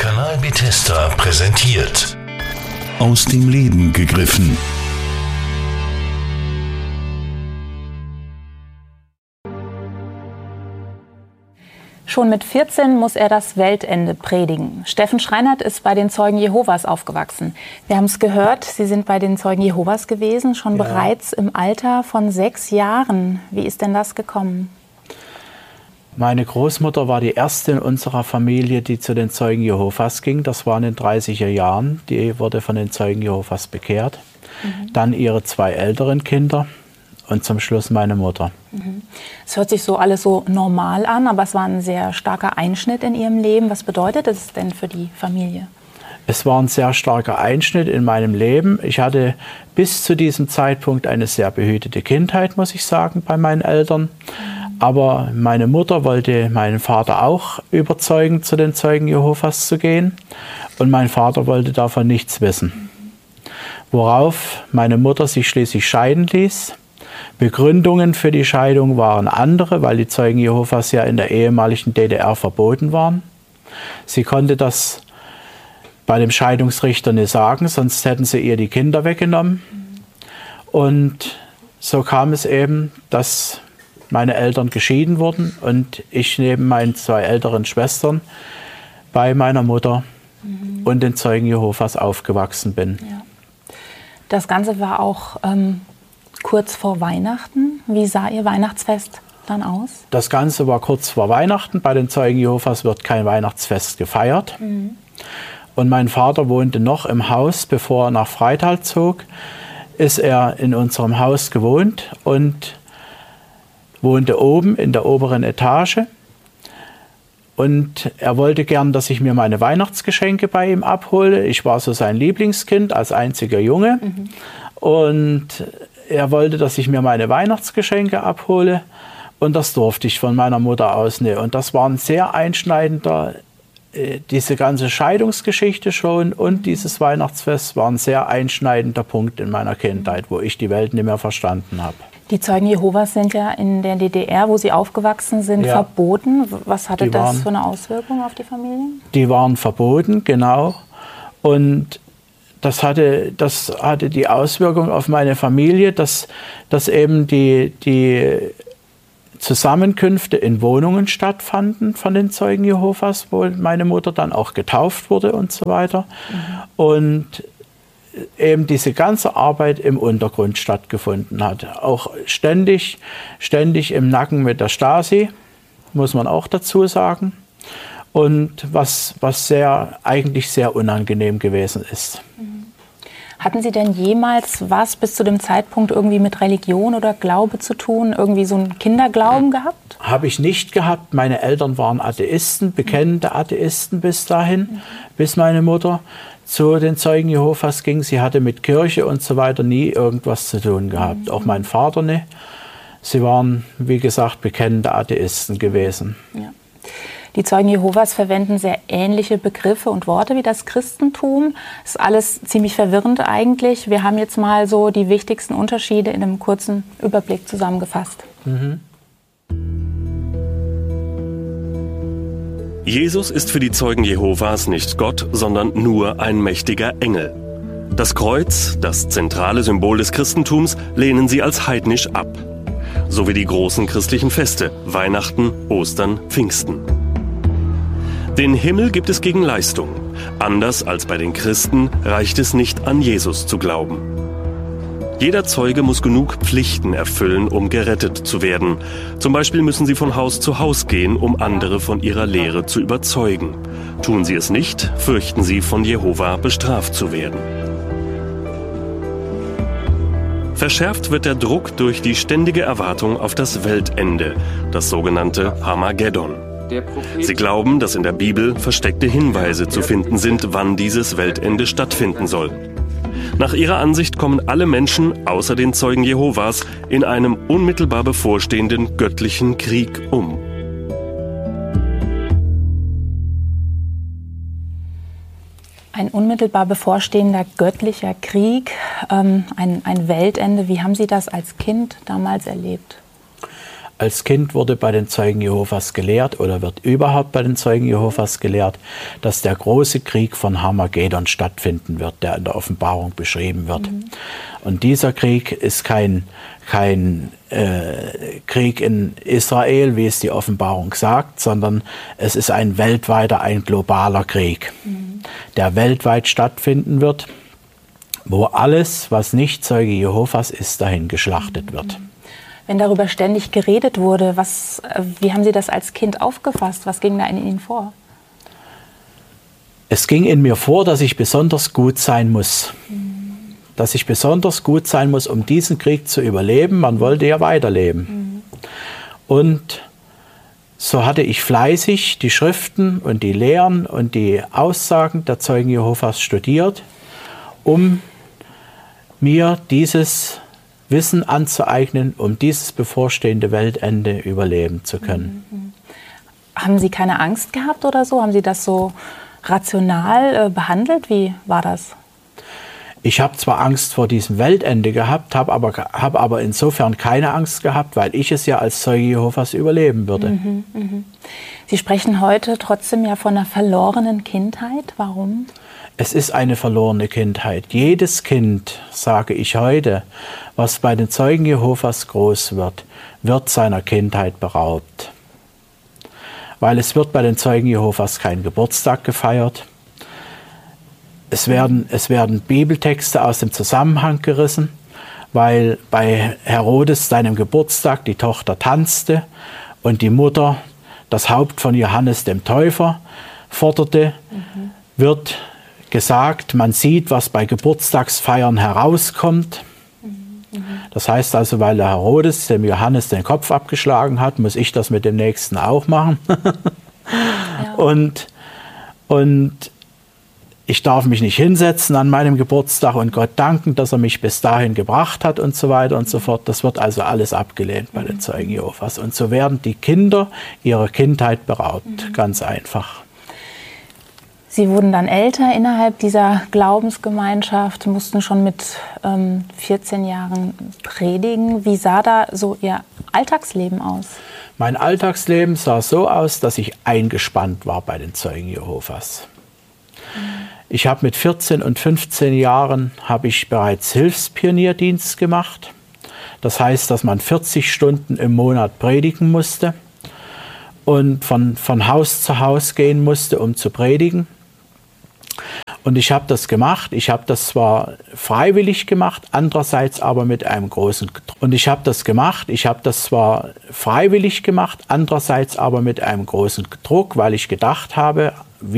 Kanal Bethesda präsentiert Aus dem Leben gegriffen. Schon mit 14 muss er das Weltende predigen. Steffen Schreinert ist bei den Zeugen Jehovas aufgewachsen. Wir haben es gehört, Sie sind bei den Zeugen Jehovas gewesen, schon bereits im Alter von 6 Jahren. Wie ist denn das gekommen? Meine Großmutter war die erste in unserer Familie, die zu den Zeugen Jehovas ging. Das war in den 30er Jahren. Die wurde von den Zeugen Jehovas bekehrt. Dann ihre 2 älteren Kinder und zum Schluss meine Mutter. Es hört sich so alles so normal an, aber es war ein sehr starker Einschnitt in Ihrem Leben. Was bedeutet es denn für die Familie? Es war ein sehr starker Einschnitt in meinem Leben. Ich hatte bis zu diesem Zeitpunkt eine sehr behütete Kindheit, muss ich sagen, bei meinen Eltern. Aber meine Mutter wollte meinen Vater auch überzeugen, zu den Zeugen Jehovas zu gehen. Und mein Vater wollte davon nichts wissen. Worauf meine Mutter sich schließlich scheiden ließ. Begründungen für die Scheidung waren andere, weil die Zeugen Jehovas ja in der ehemaligen DDR verboten waren. Sie konnte das bei dem Scheidungsrichter nicht sagen, sonst hätten sie ihr die Kinder weggenommen. Und so kam es eben, dass meine Eltern geschieden wurden und ich neben meinen 2 älteren Schwestern bei meiner Mutter und den Zeugen Jehovas aufgewachsen bin. Ja. Das Ganze war auch kurz vor Weihnachten. Wie sah Ihr Weihnachtsfest dann aus? Das Ganze war kurz vor Weihnachten. Bei den Zeugen Jehovas wird kein Weihnachtsfest gefeiert. Und mein Vater wohnte noch im Haus, bevor er nach Freital zog, ist er in unserem Haus gewohnt und wohnte oben in der oberen Etage. Und er wollte gern, dass ich mir meine Weihnachtsgeschenke bei ihm abhole. Ich war so sein Lieblingskind als einziger Junge. Und er wollte, dass ich mir meine Weihnachtsgeschenke abhole. Und das durfte ich von meiner Mutter aus nicht. Und das war ein sehr einschneidender, diese ganze Scheidungsgeschichte schon und dieses Weihnachtsfest war ein sehr einschneidender Punkt in meiner Kindheit, wo ich die Welt nicht mehr verstanden habe. Die Zeugen Jehovas sind ja in der DDR, wo Sie aufgewachsen sind, verboten. Was hatte das für eine Auswirkung auf die Familie? Die waren verboten, genau. Und das hatte die Auswirkung auf meine Familie, dass eben die Zusammenkünfte in Wohnungen stattfanden von den Zeugen Jehovas, wo meine Mutter dann auch getauft wurde und so weiter. Und eben diese ganze Arbeit im Untergrund stattgefunden hat. Auch ständig im Nacken mit der Stasi, muss man auch dazu sagen. Und was eigentlich sehr unangenehm gewesen ist. Hatten Sie denn jemals was bis zu dem Zeitpunkt irgendwie mit Religion oder Glaube zu tun? Irgendwie so einen Kinderglauben gehabt? Habe ich nicht gehabt. Meine Eltern waren Atheisten, bekennende Atheisten bis dahin, bis meine Mutter zu den Zeugen Jehovas ging. Sie hatte mit Kirche und so weiter nie irgendwas zu tun gehabt. Auch mein Vater nicht. Sie waren, wie gesagt, bekennende Atheisten gewesen. Ja. Die Zeugen Jehovas verwenden sehr ähnliche Begriffe und Worte wie das Christentum. Das ist alles ziemlich verwirrend eigentlich. Wir haben jetzt mal so die wichtigsten Unterschiede in einem kurzen Überblick zusammengefasst. Jesus ist für die Zeugen Jehovas nicht Gott, sondern nur ein mächtiger Engel. Das Kreuz, das zentrale Symbol des Christentums, lehnen sie als heidnisch ab. So wie die großen christlichen Feste, Weihnachten, Ostern, Pfingsten. Den Himmel gibt es gegen Leistung. Anders als bei den Christen reicht es nicht, an Jesus zu glauben. Jeder Zeuge muss genug Pflichten erfüllen, um gerettet zu werden. Zum Beispiel müssen sie von Haus zu Haus gehen, um andere von ihrer Lehre zu überzeugen. Tun sie es nicht, fürchten sie, von Jehova bestraft zu werden. Verschärft wird der Druck durch die ständige Erwartung auf das Weltende, das sogenannte Armageddon. Sie glauben, dass in der Bibel versteckte Hinweise zu finden sind, wann dieses Weltende stattfinden soll. Nach ihrer Ansicht kommen alle Menschen, außer den Zeugen Jehovas, in einem unmittelbar bevorstehenden göttlichen Krieg um. Ein unmittelbar bevorstehender göttlicher Krieg, ein Weltende. Wie haben Sie das als Kind damals erlebt? Als Kind wurde bei den Zeugen Jehovas gelehrt oder wird überhaupt bei den Zeugen Jehovas gelehrt, dass der große Krieg von Harmagedon stattfinden wird, der in der Offenbarung beschrieben wird. Und dieser Krieg ist kein Krieg in Israel, wie es die Offenbarung sagt, sondern es ist ein weltweiter, ein globaler Krieg, der weltweit stattfinden wird, wo alles, was nicht Zeuge Jehovas ist, dahin geschlachtet wird. Wenn darüber ständig geredet wurde, wie haben Sie das als Kind aufgefasst? Was ging da in Ihnen vor? Es ging in mir vor, dass ich besonders gut sein muss. Dass ich besonders gut sein muss, um diesen Krieg zu überleben. Man wollte ja weiterleben. Und so hatte ich fleißig die Schriften und die Lehren und die Aussagen der Zeugen Jehovas studiert, um mir dieses Wissen anzueignen, um dieses bevorstehende Weltende überleben zu können. Haben Sie keine Angst gehabt oder so? Haben Sie das so rational behandelt? Wie war das? Ich habe zwar Angst vor diesem Weltende gehabt, habe aber insofern keine Angst gehabt, weil ich es ja als Zeuge Jehovas überleben würde. Sie sprechen heute trotzdem ja von einer verlorenen Kindheit. Warum? Es ist eine verlorene Kindheit. Jedes Kind, sage ich heute, was bei den Zeugen Jehovas groß wird seiner Kindheit beraubt. Weil es wird bei den Zeugen Jehovas kein Geburtstag gefeiert. Es werden Bibeltexte aus dem Zusammenhang gerissen, weil bei Herodes, seinem Geburtstag, die Tochter tanzte und die Mutter das Haupt von Johannes dem Täufer forderte, wird gesagt, man sieht, was bei Geburtstagsfeiern herauskommt. Das heißt also, weil der Herodes dem Johannes den Kopf abgeschlagen hat, muss ich das mit dem Nächsten auch machen. Ja. Und ich darf mich nicht hinsetzen an meinem Geburtstag und Gott danken, dass er mich bis dahin gebracht hat und so weiter und so fort. Das wird also alles abgelehnt bei den Zeugen Jehovas. Und so werden die Kinder ihrer Kindheit beraubt, ganz einfach. Sie wurden dann älter innerhalb dieser Glaubensgemeinschaft, mussten schon mit 14 Jahren predigen. Wie sah da so Ihr Alltagsleben aus? Mein Alltagsleben sah so aus, dass ich eingespannt war bei den Zeugen Jehovas. Ich habe mit 14 und 15 Jahren bereits Hilfspionierdienst gemacht. Das heißt, dass man 40 Stunden im Monat predigen musste und von Haus zu Haus gehen musste, um zu predigen. Und ich habe das gemacht. Ich habe das zwar freiwillig gemacht, andererseits aber mit einem großen Druck. Weil ich gedacht habe,